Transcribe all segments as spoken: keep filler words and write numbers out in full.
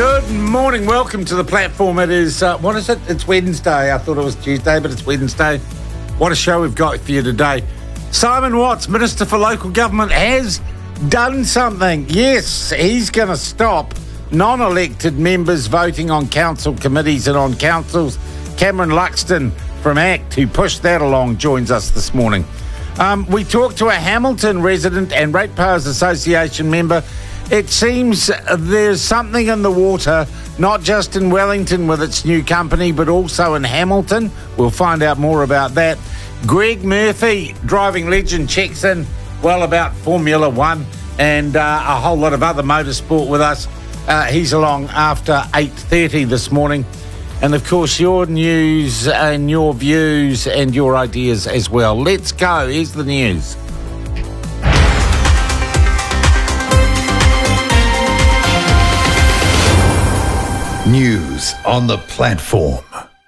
Good morning. Welcome to the platform. It is, uh, what is it? It's Wednesday. I thought it was Tuesday, but it's Wednesday. What a show we've got for you today. Simon Watts, Minister for Local Government, has done something. Yes, he's going to stop non-elected members voting on council committees and on councils. Cameron Luxton from ACT, who pushed that along, joins us this morning. Um, we talked to a Hamilton resident and Ratepayers Association member. It seems there's something in the water, not just in Wellington with its new company, but also in Hamilton. We'll find out more about that. Greg Murphy, driving legend, checks in well about Formula One and uh, a whole lot of other motorsport with us. Uh, he's along after eight thirty this morning. And, of course, your news and your views and your ideas as well. Let's go. Here's the news. News on the platform.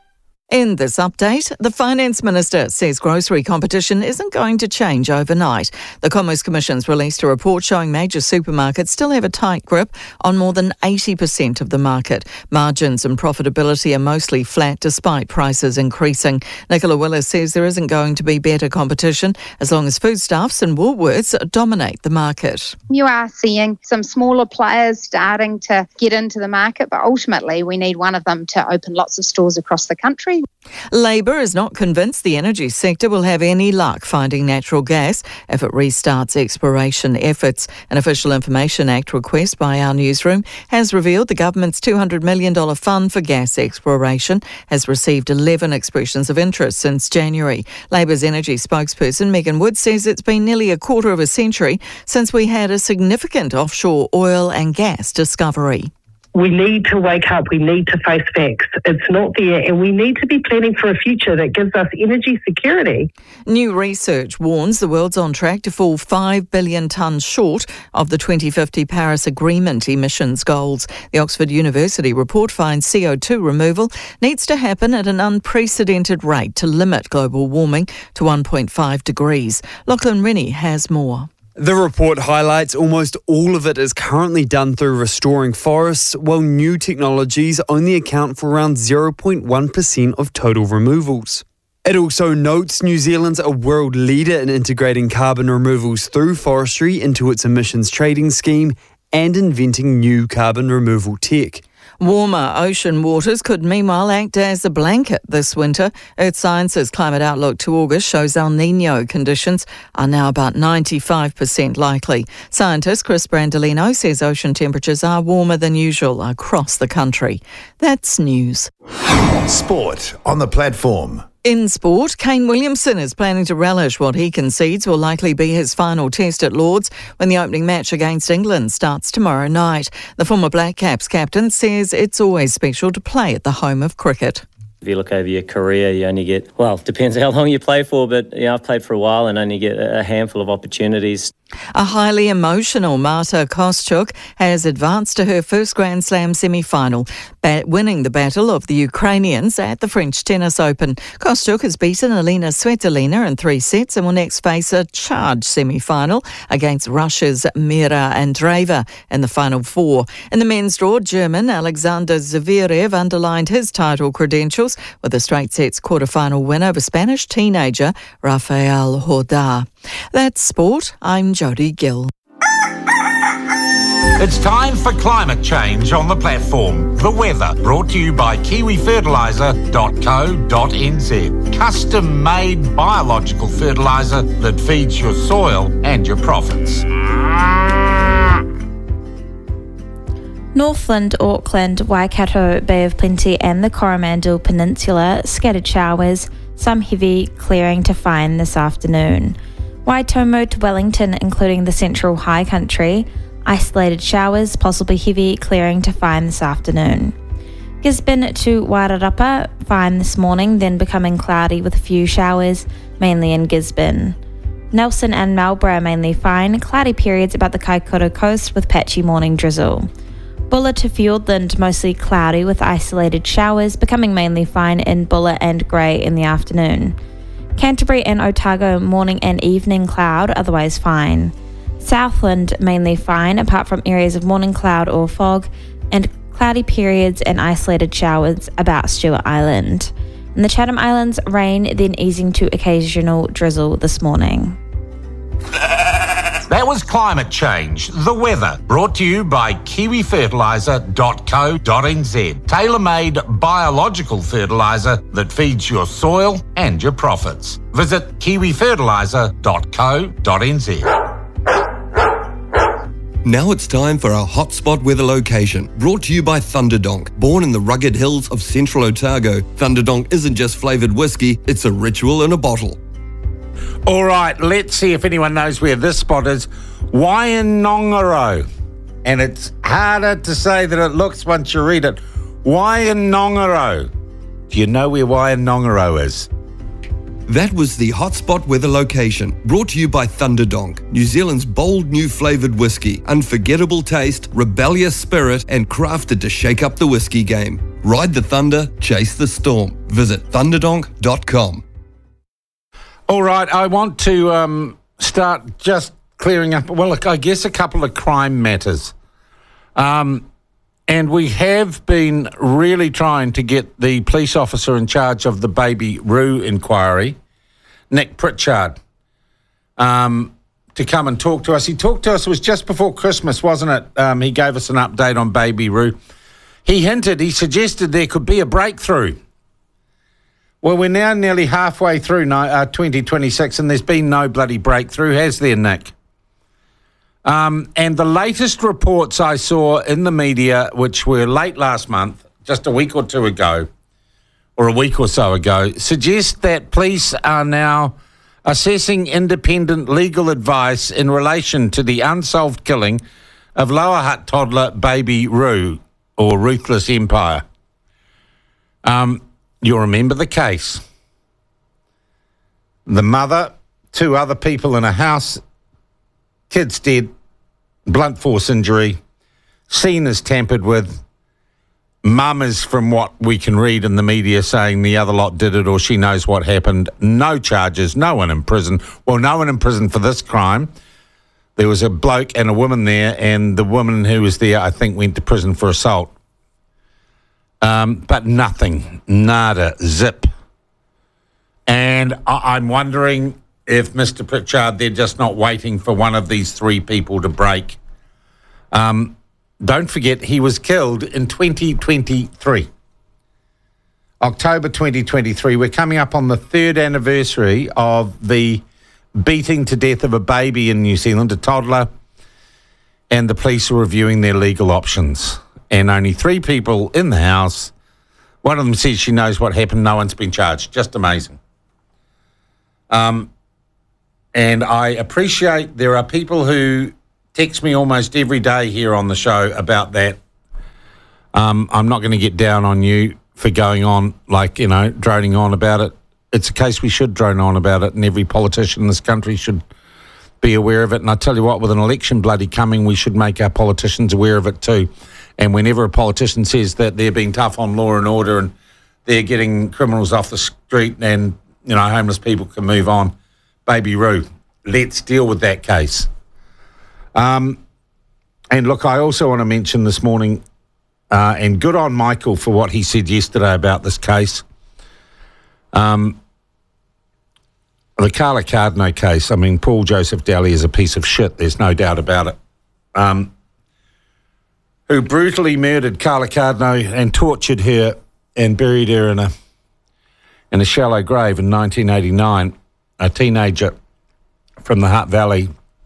In this update, the Finance Minister says grocery competition isn't going to change overnight. The Commerce Commission's released a report showing major supermarkets still have a tight grip on more than eighty percent of the market. Margins and profitability are mostly flat despite prices increasing. Nicola Willis says there isn't going to be better competition as long as Foodstuffs and Woolworths dominate the market. You are seeing some smaller players starting to get into the market, but ultimately we need one of them to open lots of stores across the country. Labor is not convinced the energy sector will have any luck finding natural gas if it restarts exploration efforts. An Official Information Act request by our newsroom has revealed the government's two hundred million dollars fund for gas exploration has received eleven expressions of interest since January. Labor's energy spokesperson Megan Wood says it's been nearly a quarter of a century since we had a significant offshore oil and gas discovery. We need to wake up. We need to face facts. It's not there, and we need to be planning for a future that gives us energy security. New research warns the world's on track to fall five billion tonnes short of the twenty fifty Paris Agreement emissions goals. The Oxford University report finds C O two removal needs to happen at an unprecedented rate to limit global warming to one point five degrees. Lachlan Rennie has more. The report highlights almost all of it is currently done through restoring forests, while new technologies only account for around zero point one percent of total removals. It also notes New Zealand's a world leader in integrating carbon removals through forestry into its emissions trading scheme and inventing new carbon removal tech. Warmer ocean waters could meanwhile act as a blanket this winter. Earth Science's Climate Outlook to August shows El Niño conditions are now about ninety-five percent likely. Scientist Chris Brandolino says ocean temperatures are warmer than usual across the country. That's news. Sport on the platform. In sport, Kane Williamson is planning to relish what he concedes will likely be his final test at Lords when the opening match against England starts tomorrow night. The former Black Caps captain says it's always special to play at the home of cricket. If you look over your career, you only get, well, depends how long you play for, but you know, I've played for a while and only get a handful of opportunities. A highly emotional Marta Kostyuk has advanced to her first Grand Slam semi-final, bat- winning the battle of the Ukrainians at the French Tennis Open. Kostyuk has beaten Elena Svitolina in three sets and will next face a charged semi-final against Russia's Mira Andreeva in the final four. In the men's draw, German Alexander Zverev underlined his title credentials with a straight sets quarter-final win over Spanish teenager Rafael Nadal. That's sport. I'm Jodie Gill. It's time for climate change on the platform. The weather brought to you by kiwi fertiliser dot co dot n z. Custom-made biological fertiliser that feeds your soil and your profits. Northland, Auckland, Waikato, Bay of Plenty and the Coromandel Peninsula, scattered showers, some heavy clearing to fine this afternoon. Waitomo to Wellington, including the central high country, isolated showers, possibly heavy clearing to fine this afternoon. Gisborne to Wairarapa, fine this morning, then becoming cloudy with a few showers, mainly in Gisborne. Nelson and Marlborough mainly fine, cloudy periods about the Kaikoura coast with patchy morning drizzle. Bulla to Fiordland, mostly cloudy with isolated showers, becoming mainly fine in Bulla and Grey in the afternoon. Canterbury and Otago, morning and evening cloud, otherwise fine. Southland, mainly fine, apart from areas of morning cloud or fog, and cloudy periods and isolated showers about Stewart Island. In the Chatham Islands, rain then easing to occasional drizzle this morning. That was Climate Change, the weather, brought to you by kiwi fertiliser dot co dot n z. Tailor-made biological fertiliser that feeds your soil and your profits. Visit kiwi fertiliser dot co dot n z. Now it's time for our hotspot weather location, brought to you by Thunderdonk. Born in the rugged hills of central Otago, Thunderdonk isn't just flavoured whiskey, it's a ritual in a bottle. All right, let's see if anyone knows where this spot is. Waianongaro. And it's harder to say than it looks once you read it. Waianongaro. Do you know where Waianongaro is? That was the hotspot weather location, brought to you by Thunderdonk, New Zealand's bold new flavoured whiskey, unforgettable taste, rebellious spirit, and crafted to shake up the whiskey game. Ride the thunder, chase the storm. Visit thunderdonk dot com. All right, I want to um, start just clearing up, well, I guess a couple of crime matters. Um, and we have been really trying to get the police officer in charge of the Baby Roo inquiry, Nick Pritchard, um, to come and talk to us. He talked to us, it was just before Christmas, wasn't it? Um, he gave us an update on Baby Roo. He hinted, he suggested there could be a breakthrough. Well, we're now nearly halfway through uh, twenty twenty-six and there's been no bloody breakthrough, has there, Nick? Um, and the latest reports I saw in the media, which were late last month, just a week or two ago, or a week or so ago, suggest that police are now assessing independent legal advice in relation to the unsolved killing of Lower Hutt toddler Baby Roo, or Ruthless Empire. Um... You'll remember the case. The mother, two other people in a house, kids dead, blunt force injury, scene is tampered with. Mum is, from what we can read in the media, saying the other lot did it or she knows what happened. No charges, no one in prison. Well, no one in prison for this crime. There was a bloke and a woman there, and the woman who was there, I think, went to prison for assault. Um, but nothing, nada, zip. And I- I'm wondering if Mister Pritchard, they're just not waiting for one of these three people to break. Um, don't forget, he was killed in twenty twenty-three. October twenty twenty-three. We're coming up on the third anniversary of the beating to death of a baby in New Zealand, a toddler, and the police are reviewing their legal options. And only three people in the house. One of them says she knows what happened. No one's been charged. Just amazing. Um, and I appreciate there are people who text me almost every day here on the show about that. Um, I'm not going to get down on you for going on, like, you know, droning on about it. It's a case we should drone on about it, and every politician in this country should be aware of it. And I tell you what, with an election bloody coming, we should make our politicians aware of it too. And whenever a politician says that they're being tough on law and order and they're getting criminals off the street and, you know, homeless people can move on, Baby Roo, let's deal with that case. Um, and look, I also want to mention this morning, uh, and good on Michael for what he said yesterday about this case. Um, the Carla Cardno case, I mean, Paul Joseph Daly is a piece of shit, there's no doubt about it. Um, who brutally murdered Carla Cardno and tortured her and buried her in a in a shallow grave in nineteen eighty-nine, a teenager from the Hutt Valley.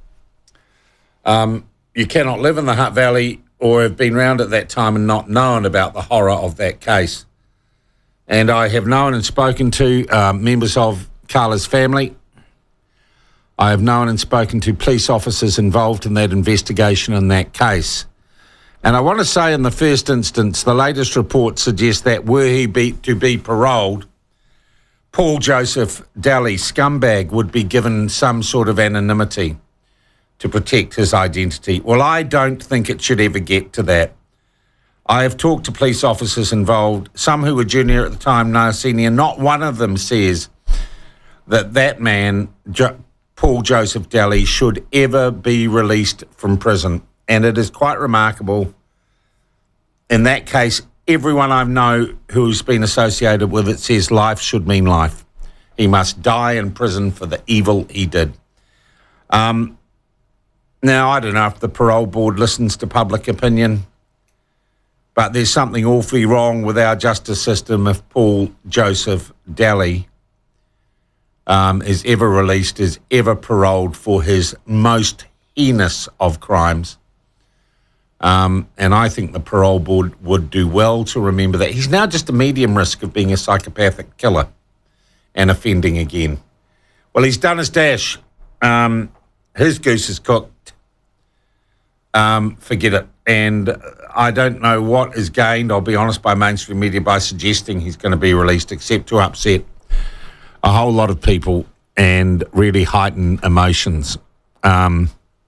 Um, you cannot live in the Hutt Valley or have been round at that time and not known about the horror of that case. And I have known and spoken to um, members of Carla's family. I have known and spoken to police officers involved in that investigation in that case. And I want to say in the first instance, the latest report suggests that were he be, to be paroled, Paul Joseph Daly, scumbag, would be given some sort of anonymity to protect his identity. Well, I don't think it should ever get to that. I have talked to police officers involved, some who were junior at the time, now senior. Not one of them says that that man, jo- Paul Joseph Daly, should ever be released from prison. And it is quite remarkable in that case, everyone I know who's been associated with it says life should mean life. He must die in prison for the evil he did. Um, now, I don't know if the parole board listens to public opinion, but there's something awfully wrong with our justice system if Paul Joseph Daly um, is ever released, is ever paroled for his most heinous of crimes. Um, and I think the parole board would do well to remember that. He's now just a medium risk of being a psychopathic killer and offending again. Well, he's done his dash. Um, his goose is cooked. Um, forget it. And I don't know what is gained, I'll be honest, by mainstream media by suggesting he's going to be released, except to upset a whole lot of people and really heighten emotions. Um,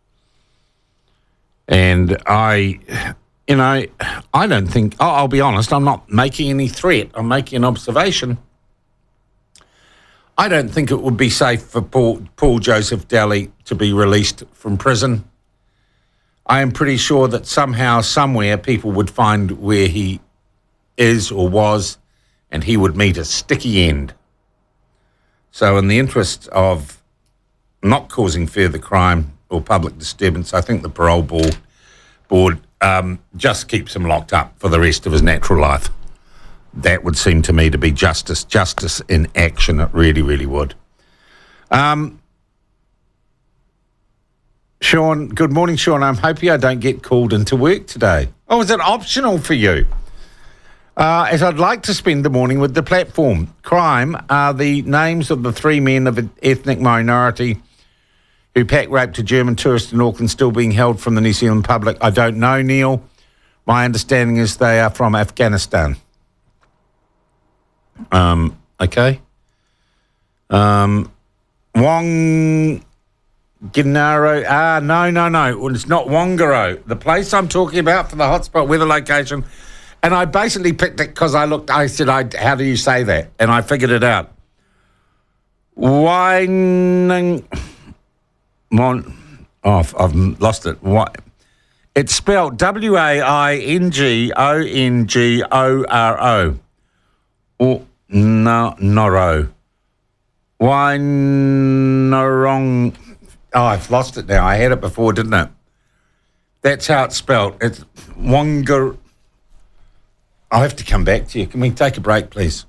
and I, you know, I don't think, oh, I'll be honest, I'm not making any threat. I'm making an observation. I don't think it would be safe for Paul, Paul Joseph Daly to be released from prison. I am pretty sure that somehow, somewhere, people would find where he is or was, and he would meet a sticky end. So in the interest of not causing further crime or public disturbance, I think the parole board, board um, just keeps him locked up for the rest of his natural life. That would seem to me to be justice, justice in action. It really, really would. Um, Sean, good morning, Sean. I'm hoping I don't get called into work today. Oh, is it optional for you? Uh, as I'd like to spend the morning with the platform. Crime are the names of the three men of an ethnic minority who pack raped a German tourist in Auckland still being held from the New Zealand public. I don't know, Neil. My understanding is they are from Afghanistan. Um, okay. Um, Wong Ginaro. Ah, no, no, no. Well, it's not Wongaro. The place I'm talking about for the hotspot weather location. And I basically picked it because I looked, I said, I, how do you say that? And I figured it out. Waining. Mon, oh, I've, I've lost it. What? It's spelled W A I N G O N G O R O. Oh, no, Noro. Wainorong. Oh, I've lost it now. I had it before, didn't it? That's how it's spelled. It's Wongar. I'll have to come back to you. Can we take a break, please?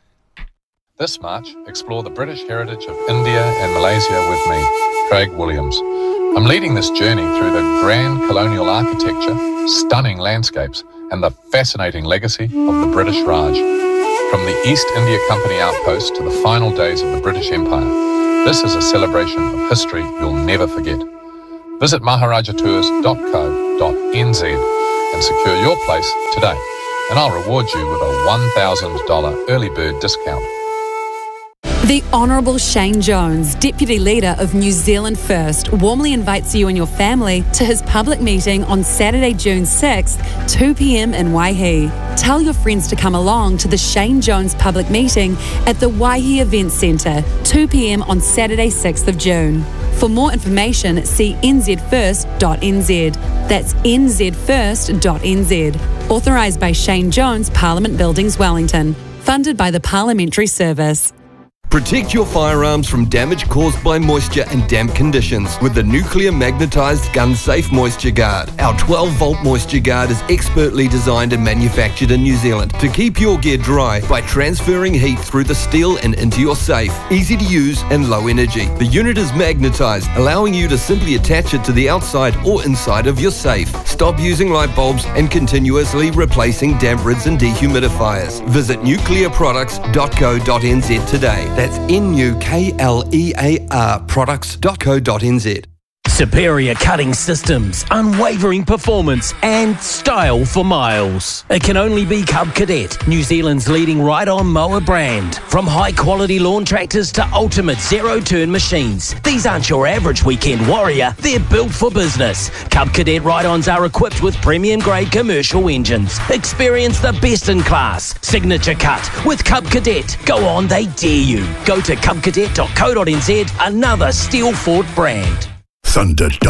This March, explore the British heritage of India and Malaysia with me, Craig Williams. I'm leading this journey through the grand colonial architecture, stunning landscapes, and the fascinating legacy of the British Raj. From the East India Company outpost to the final days of the British Empire, this is a celebration of history you'll never forget. Visit maharaja tours dot co dot n z and secure your place today, and I'll reward you with a one thousand dollars early bird discount. The Honourable Shane Jones, Deputy Leader of New Zealand First, warmly invites you and your family to his public meeting on Saturday, June sixth, two p.m. in Waihi. Tell your friends to come along to the Shane Jones public meeting at the Waihi Events Centre, two p.m. on Saturday, sixth of June. For more information, see n z first dot n z. That's n z first dot n z. Authorised by Shane Jones, Parliament Buildings, Wellington. Funded by the Parliamentary Service. Protect your firearms from damage caused by moisture and damp conditions with the Nuclear Magnetized Gun Safe Moisture Guard. Our twelve volt Moisture Guard is expertly designed and manufactured in New Zealand to keep your gear dry by transferring heat through the steel and into your safe. Easy to use and low energy. The unit is magnetized, allowing you to simply attach it to the outside or inside of your safe. Stop using light bulbs and continuously replacing damp rids and dehumidifiers. Visit nuclear products dot co dot n z today. That's N U K L E A R products dot co dot n z. Superior cutting systems, unwavering performance and style for miles. It can only be Cub Cadet, New Zealand's leading ride-on mower brand. From high-quality lawn tractors to ultimate zero-turn machines, these aren't your average weekend warrior, they're built for business. Cub Cadet ride-ons are equipped with premium-grade commercial engines. Experience the best-in-class signature cut with Cub Cadet. Go on, they dare you. Go to cub cadet dot co dot n z, another Steel Fort brand. Thunderdome.